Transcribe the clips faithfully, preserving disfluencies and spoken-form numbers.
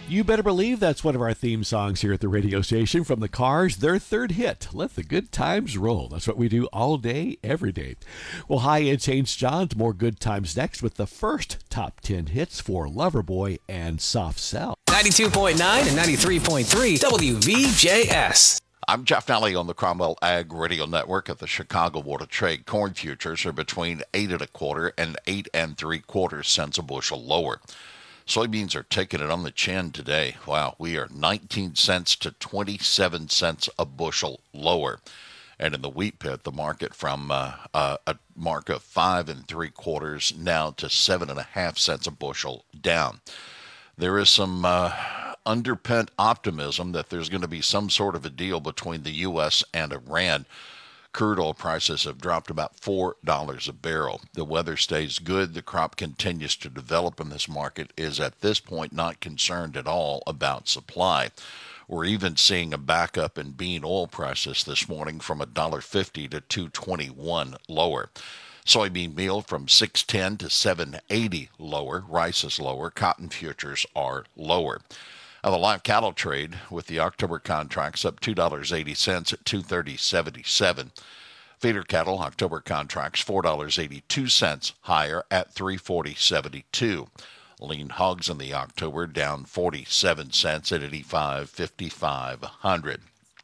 You better believe that's one of our theme songs here at the radio station from the Cars, their third hit, Let the Good Times Roll. That's what we do all day, every day. Well, hi, it's Saint John's. More good times next with the first top ten hits for Loverboy and Soft Cell. ninety-two point nine and ninety-three point three W V J S. I'm Jeff Nally on the Cromwell Ag Radio Network. At the Chicago Board of Trade, corn futures are between eight and a quarter and eight and three quarters cents a bushel lower. Soybeans are taking it on the chin today. Wow, we are nineteen cents to twenty-seven cents a bushel lower. And in the wheat pit, the market from uh, uh, a mark of five and three quarters now to seven and a half cents a bushel down. There is some uh, underpent optimism that there's going to be some sort of a deal between the U S and Iran. Crude oil prices have dropped about four dollars a barrel. The weather stays good. The crop continues to develop, and this market is at this point not concerned at all about supply. We're even seeing a backup in bean oil prices this morning from one dollar fifty to two twenty-one lower. Soybean meal from six ten to seven eighty lower. Rice is lower. Cotton futures are lower. Now, the live cattle trade with the October contracts up two dollars and eighty cents at two thirty seventy-seven. Feeder cattle October contracts four dollars and eighty-two cents higher at three forty seventy-two. Lean hogs in the October down forty-seven cents at eighty-five fifty-five a hundred.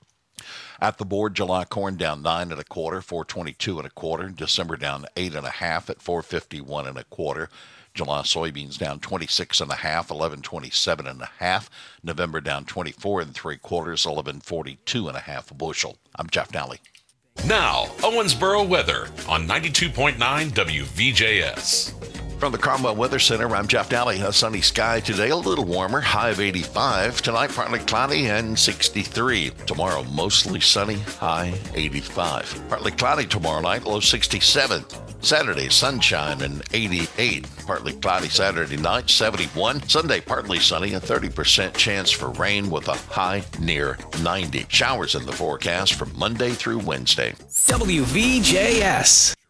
At the board, July corn down nine and a quarter, four twenty-two and a quarter. December down eight and a half at four fifty-one and a quarter. July soybeans down twenty-six and a half, eleven twenty-seven and a half. November down twenty-four and three quarters, eleven forty-two and a half a bushel. I'm Jeff Nally. Now, Owensboro weather on ninety-two point nine W V J S. From the Cromwell Weather Center, I'm Jeff Nally. A sunny sky today, a little warmer, high of eighty-five. Tonight, partly cloudy and sixty-three. Tomorrow, mostly sunny, high eighty-five. Partly cloudy tomorrow night, low sixty-seven. Saturday, sunshine and eighty-eight. Partly cloudy Saturday night, seventy-one. Sunday, partly sunny, a thirty percent chance for rain with a high near ninety. Showers in the forecast from Monday through Wednesday. W V J S.